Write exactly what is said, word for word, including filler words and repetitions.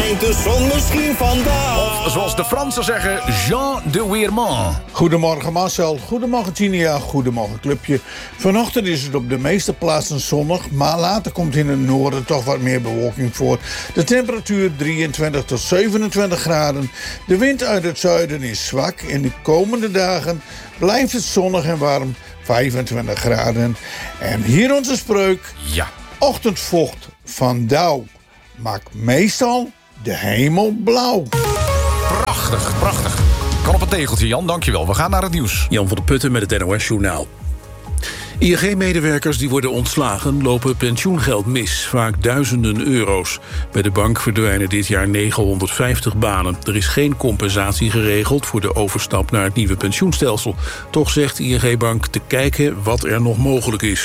schijnt de zon misschien vandaag. Of zoals de Fransen zeggen, Jean de Weerman. Goedemorgen Marcel, goedemorgen Tinia, goedemorgen clubje. Vanochtend is het op de meeste plaatsen zonnig, maar later komt in het noorden toch wat meer bewolking voor. De temperatuur drieëntwintig tot zevenentwintig graden. De wind uit het zuiden is zwak. In de komende dagen blijft het zonnig en warm, vijfentwintig graden. En hier onze spreuk. Ja. Ochtendvocht van dauw maakt meestal de hemel blauw. Prachtig, prachtig. Kan op een tegeltje, Jan, dankjewel. We gaan naar het nieuws. Jan van der Putten met het N O S-journaal. I N G-medewerkers die worden ontslagen lopen pensioengeld mis, vaak duizenden euro's. Bij de bank verdwijnen dit jaar negenhonderdvijftig banen. Er is geen compensatie geregeld voor de overstap naar het nieuwe pensioenstelsel. Toch zegt I N G-bank te kijken wat er nog mogelijk is.